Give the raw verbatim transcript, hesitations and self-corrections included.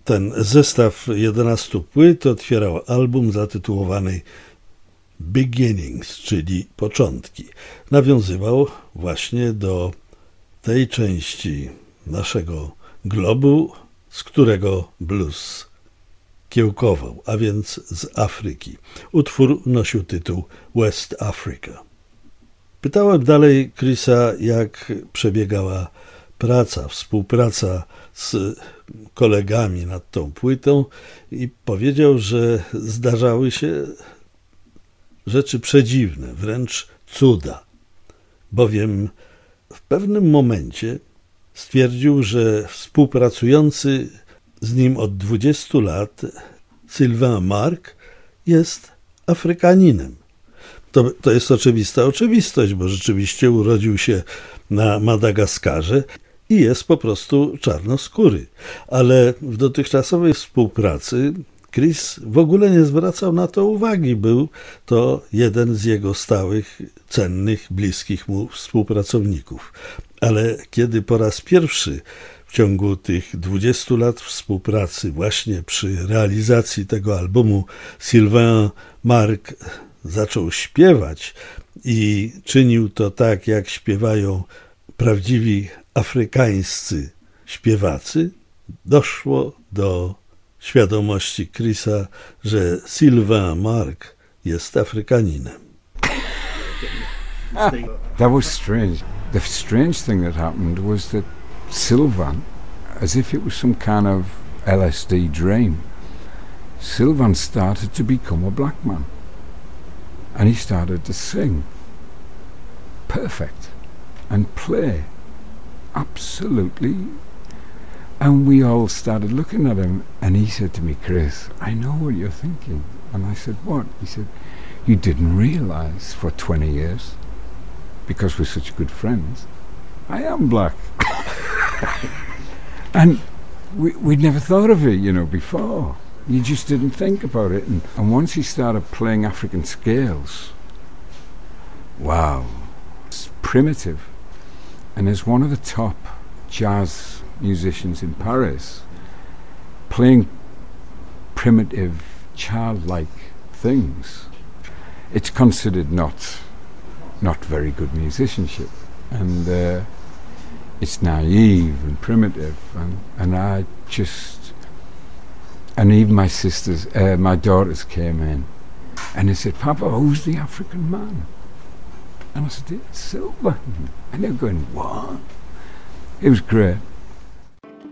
Ten zestaw jedenastu płyt otwierał album zatytułowany Beginnings, czyli początki. Nawiązywał właśnie do tej części naszego globu, z którego blues kiełkował, a więc z Afryki. Utwór nosił tytuł West Africa. Pytałem dalej Chrisa, jak przebiegała praca, współpraca z kolegami nad tą płytą i powiedział, że zdarzały się rzeczy przedziwne, wręcz cuda, bowiem w pewnym momencie stwierdził, że współpracujący z nim od dwudziestu lat Sylvain Marc jest Afrykaninem. To, to jest oczywista oczywistość, bo rzeczywiście urodził się na Madagaskarze i jest po prostu czarnoskóry. Ale w dotychczasowej współpracy Chris w ogóle nie zwracał na to uwagi. Był to jeden z jego stałych, cennych, bliskich mu współpracowników. Ale kiedy po raz pierwszy w ciągu tych dwudziestu lat współpracy właśnie przy realizacji tego albumu Sylvain Marc zaczął śpiewać i czynił to tak, jak śpiewają prawdziwi afrykańscy śpiewacy, doszło do świadomości Chrisa, że Sylvain Marc jest Afrykaninem. That was strange. The strange thing that happened was that Sylvain, as if it was some kind of L S D dream, Sylvain started to become a black man. And he started to sing perfect and play absolutely. And we all started looking at him, and he said to me, Chris, I know what you're thinking. And I said, what? He said, you didn't realize for twenty years, because we're such good friends, I am black. And we, we'd never thought of it, you know, before. You just didn't think about it. And, and once he started playing African scales, wow, it's primitive. And as one of the top jazz musicians in Paris, playing primitive, childlike things, it's considered not not very good musicianship. And uh, it's naive and primitive. And, and I just... And even my sisters, uh, my daughters came in and they said, Papa, who's the African man? And I said, it's Sylvain. And they're going, what? It was great.